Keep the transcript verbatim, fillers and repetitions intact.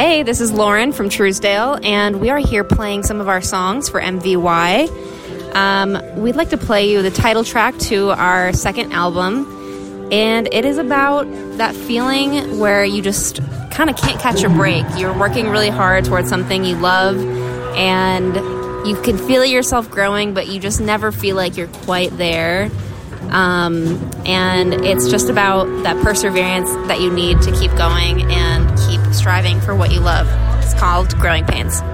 Hey, this is Lauren from Truesdale, and we are here playing some of our songs for M V Y. Um, we'd like to play you the title track to our second album, and it is about that feeling where you just kind of can't catch a break. You're working really hard towards something you love, and you can feel yourself growing, but you just never feel like you're quite there. Um, and it's just about that perseverance that you need to keep going and keep striving for what you love. It's called Growing Pains.